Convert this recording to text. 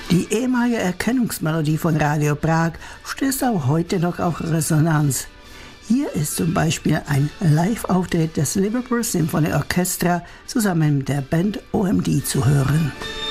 Die ehemalige Erkennungsmelodie von Radio Prag stößt auch heute noch auf Resonanz. Hier ist zum Beispiel ein Live-Auftritt des Liverpool Symphony Orchestra zusammen mit der Band OMD zu hören.